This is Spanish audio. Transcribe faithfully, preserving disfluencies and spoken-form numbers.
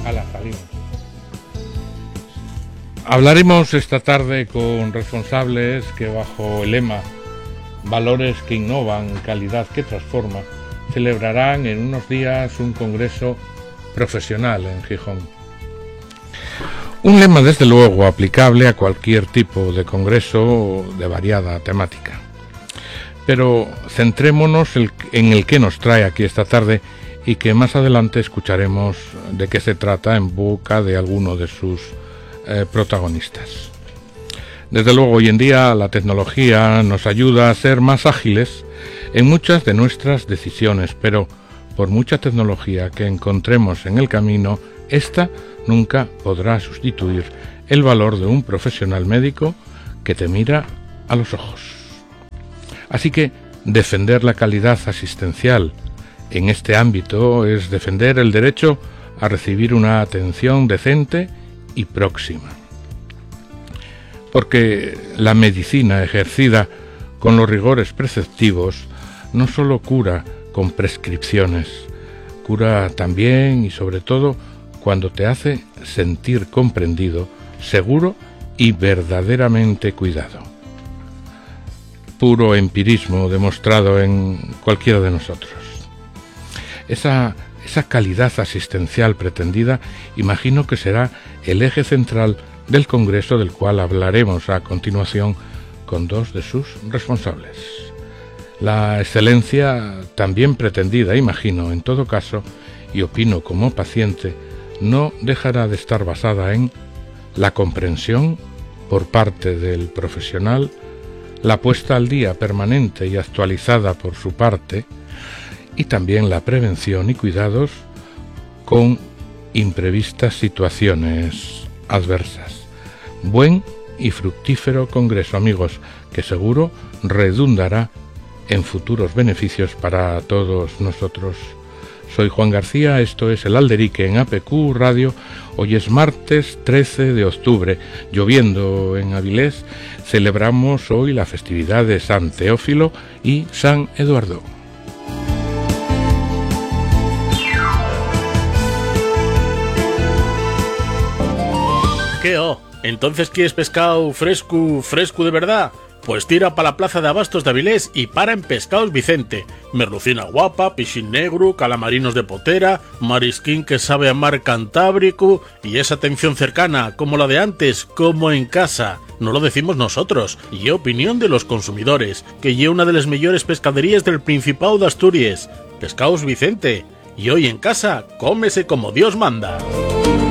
Ala, salimos. Hablaremos esta tarde con responsables que bajo el lema Valores que innovan, calidad que transforma, celebrarán en unos días un congreso profesional en Gijón. Un lema desde luego aplicable a cualquier tipo de congreso de variada temática. Pero centrémonos en el que nos trae aquí esta tarde y que más adelante escucharemos de qué se trata en boca de alguno de sus eh, protagonistas. Desde luego, hoy en día la tecnología nos ayuda a ser más ágiles en muchas de nuestras decisiones, pero por mucha tecnología que encontremos en el camino, esta nunca podrá sustituir el valor de un profesional médico que te mira a los ojos. Así que defender la calidad asistencial en este ámbito es defender el derecho a recibir una atención decente y próxima. Porque la medicina ejercida con los rigores preceptivos no solo cura con prescripciones, cura también y sobre todo cuando te hace sentir comprendido, seguro y verdaderamente cuidado. Puro empirismo demostrado en cualquiera de nosotros. Esa, esa calidad asistencial pretendida, imagino que será el eje central del congreso del cual hablaremos a continuación con dos de sus responsables. La excelencia también pretendida, imagino, en todo caso, y opino como paciente, no dejará de estar basada en la comprensión por parte del profesional, la puesta al día permanente y actualizada por su parte, y también la prevención y cuidados con imprevistas situaciones adversas. Buen y fructífero congreso, amigos, que seguro redundará en futuros beneficios para todos nosotros. Soy Juan García, esto es El Alderique en A P Q Radio. Hoy es martes trece de octubre, lloviendo en Avilés. Celebramos hoy la festividad de San Teófilo y San Eduardo. ¿Qué oh? ¿Entonces quieres pescado fresco, fresco de verdad? Pues tira pa la plaza de abastos de Avilés y para en Pescados Vicente. Merlucina guapa, pichín negro, calamarinos de potera, marisquín que sabe a mar Cantábrico y esa atención cercana, como la de antes, como en casa. No lo decimos nosotros, y opinión de los consumidores, que lle una de las mejores pescaderías del Principado de Asturias. Pescados Vicente. Y hoy en casa, cómese como Dios manda.